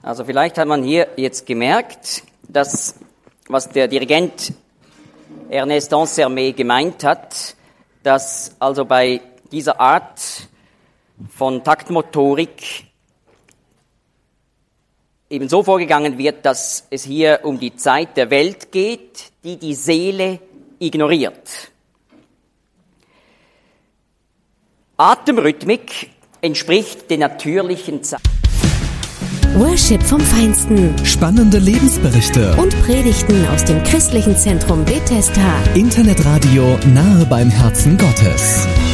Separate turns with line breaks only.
Also vielleicht hat man hier jetzt gemerkt, dass, was der Dirigent Ernest Ansermet gemeint hat, dass also bei dieser Art von Taktmotorik eben so vorgegangen wird, dass es hier um die Zeit der Welt geht, die die Seele ignoriert. Atemrhythmik entspricht den natürlichen Zeiten.
Worship vom Feinsten.
Spannende Lebensberichte.
Und Predigten aus dem christlichen Zentrum Bethesda.
Internetradio nahe beim Herzen Gottes.